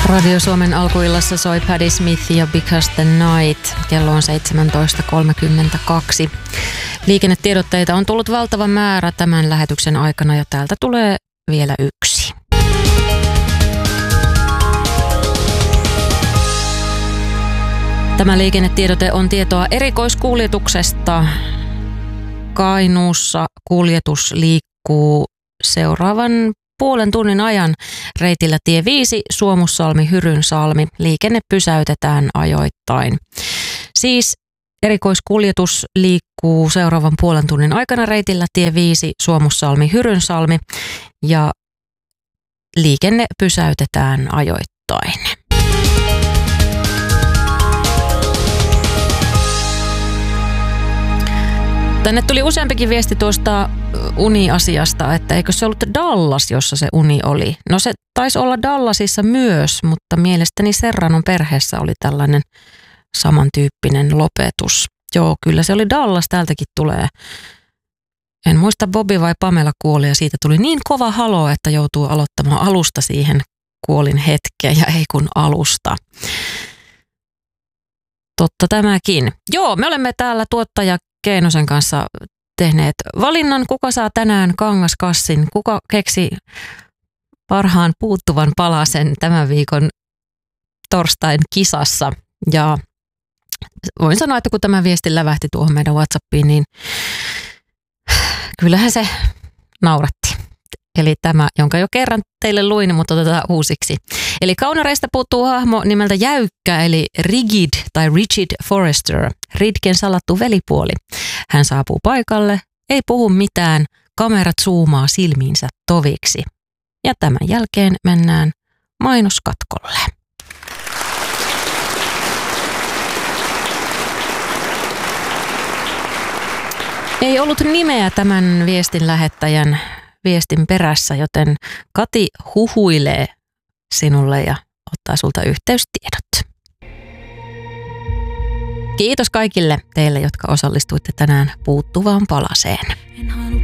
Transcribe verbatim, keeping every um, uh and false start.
Radio Suomen alkuillassa soi Patti Smith ja Because the Night. Kello on seitsemäntoista kolmekymmentäkaksi. Liikennetiedotteita on tullut valtava määrä tämän lähetyksen aikana ja täältä tulee vielä yksi. Tämä liikennetiedote on tietoa erikoiskuljetuksesta. Kainuussa kuljetus liikkuu seuraavan puolen tunnin ajan reitillä tie viisi Suomussalmi-Hyrynsalmi. Liikenne pysäytetään ajoittain. Siis erikoiskuljetus liikkuu seuraavan puolen tunnin aikana reitillä tie viisi Suomussalmi-Hyrynsalmi ja liikenne pysäytetään ajoittain. Tänne tuli useampikin viesti tuosta uni-asiasta, että eikö se ollut Dallas, jossa se uni oli. No se taisi olla Dallasissa myös, mutta mielestäni Serranon perheessä oli tällainen samantyyppinen lopetus. Joo, kyllä se oli Dallas, täältäkin tulee. En muista, Bobby vai Pamela kuoli ja siitä tuli niin kova halo, että joutuu aloittamaan alusta siihen kuolin hetkeen ja ei kun alusta. Totta tämäkin. Joo, me olemme täällä tuottaja Keinosen kanssa tehneet valinnan, kuka saa tänään kangaskassin, kuka keksi parhaan puuttuvan palasen tämän viikon torstain kisassa. Ja voin sanoa, että kun tämä viesti lävähti tuohon meidän WhatsAppiin, niin kyllähän se nauratti. Eli tämä, jonka jo kerran teille luin, mutta otetaan uusiksi. Eli kaunareista puuttuu hahmo nimeltä Jäykkä, eli Rigid tai Rigid Forrester, Ridgen salattu velipuoli. Hän saapuu paikalle, ei puhu mitään, kamerat zoomaa silmiinsä toviksi. Ja tämän jälkeen mennään mainoskatkolle. Ei ollut nimeä tämän viestin lähettäjän viestin perässä, joten Kati huhuilee sinulle ja ottaa sulta yhteystiedot. Kiitos kaikille teille, jotka osallistuitte tänään puuttuvaan palaseen.